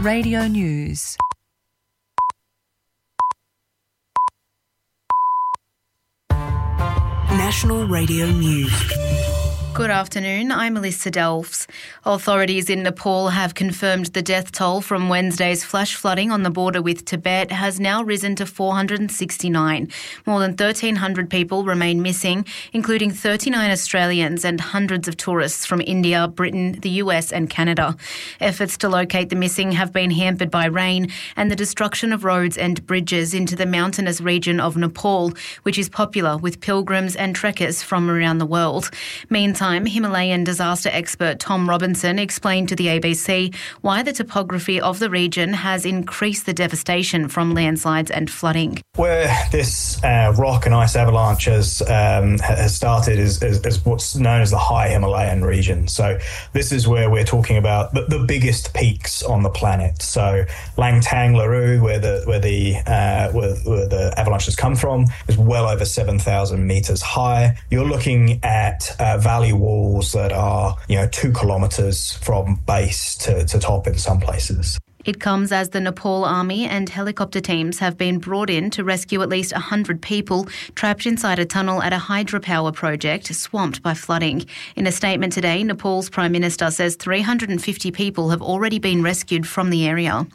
Radio News. National Radio News. Good afternoon, I'm Melissa Delfs. Authorities in Nepal have confirmed the death toll from Wednesday's flash flooding on the border with Tibet has now risen to 469. More than 1,300 people remain missing, including 39 Australians and hundreds of tourists from India, Britain, the US and Canada. Efforts to locate the missing have been hampered by rain and the destruction of roads and bridges into the mountainous region of Nepal, which is popular with pilgrims and trekkers from around the world. Meantime, Himalayan disaster expert Tom Robinson explained to the ABC why the topography of the region has increased the devastation from landslides and flooding. Where this rock and ice avalanche has started is what's known as the high Himalayan region. So this is where we're talking about the biggest peaks on the planet. So Langtang Laru, where the avalanches come from, is well over 7,000 metres high. You're looking at valley walls that are 2 kilometres from base to top in some places. It comes as the Nepal Army and helicopter teams have been brought in to rescue at least 100 people trapped inside a tunnel at a hydropower project swamped by flooding. In a statement today, Nepal's Prime Minister says 350 people have already been rescued from the area.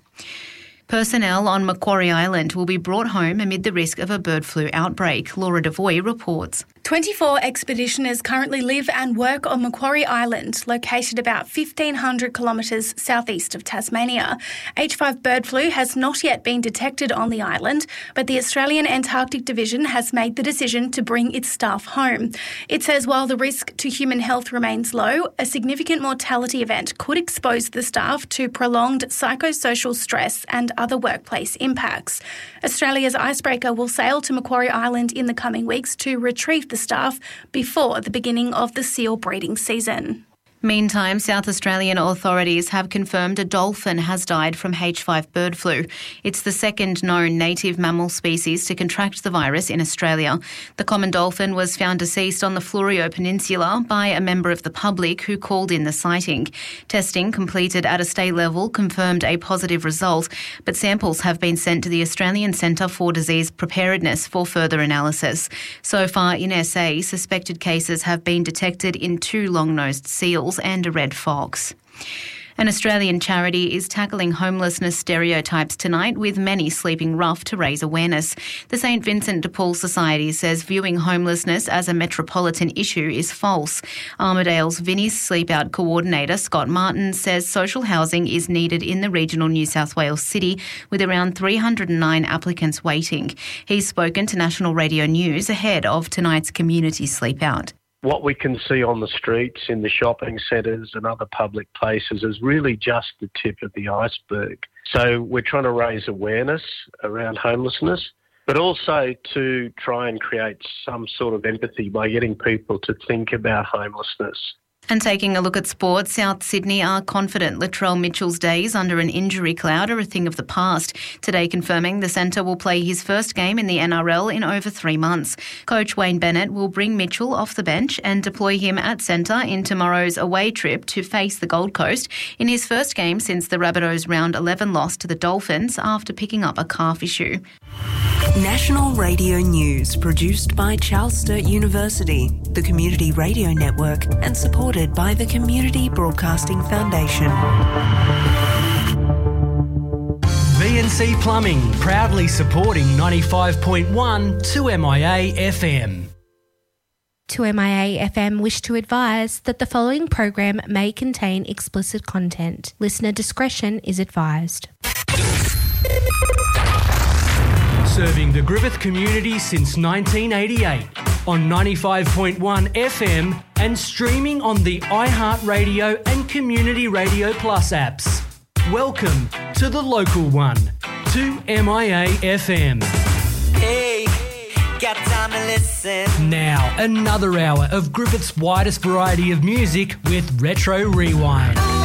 Personnel on Macquarie Island will be brought home amid the risk of a bird flu outbreak. Laura Devoy reports. 24 expeditioners currently live and work on Macquarie Island, located about 1,500 kilometres southeast of Tasmania. H5 bird flu has not yet been detected on the island, but the Australian Antarctic Division has made the decision to bring its staff home. It says while the risk to human health remains low, a significant mortality event could expose the staff to prolonged psychosocial stress and other workplace impacts. Australia's icebreaker will sail to Macquarie Island in the coming weeks to retrieve the staff before the beginning of the seal breeding season. Meantime, South Australian authorities have confirmed a dolphin has died from H5 bird flu. It's the second known native mammal species to contract the virus in Australia. The common dolphin was found deceased on the Florio Peninsula by a member of the public who called in the sighting. Testing completed at a state level confirmed a positive result, but samples have been sent to the Australian Centre for Disease Preparedness for further analysis. So far in SA, suspected cases have been detected in 2 long-nosed seals and a red fox. An Australian charity is tackling homelessness stereotypes tonight, with many sleeping rough to raise awareness. The St Vincent de Paul Society says viewing homelessness as a metropolitan issue is false. Armidale's Vinnie's Sleep Out coordinator, Scott Martin, says social housing is needed in the regional New South Wales city, with around 309 applicants waiting. He's spoken to National Radio News ahead of tonight's community sleep out. What we can see on the streets, in the shopping centres and other public places is really just the tip of the iceberg. So we're trying to raise awareness around homelessness, but also to try and create some sort of empathy by getting people to think about homelessness. And taking a look at sport, South Sydney are confident Latrell Mitchell's days under an injury cloud are a thing of the past. Today confirming the centre will play his first game in the NRL in over 3 months. Coach Wayne Bennett will bring Mitchell off the bench and deploy him at centre in tomorrow's away trip to face the Gold Coast in his first game since the Rabbitohs' round 11 loss to the Dolphins after picking up a calf issue. National Radio News, produced by Charles Sturt University, the Community Radio Network, and supported by the Community Broadcasting Foundation. VNC Plumbing, proudly supporting 95.1 2MIA FM. 2MIA FM wish to advise that the following program may contain explicit content. Listener discretion is advised. Serving the Griffith community since 1988 on 95.1 FM and streaming on the iHeartRadio and Community Radio Plus apps. Welcome to the local one, 2MIA FM. Hey, got time to listen. Now, another hour of Griffith's widest variety of music with Retro Rewind.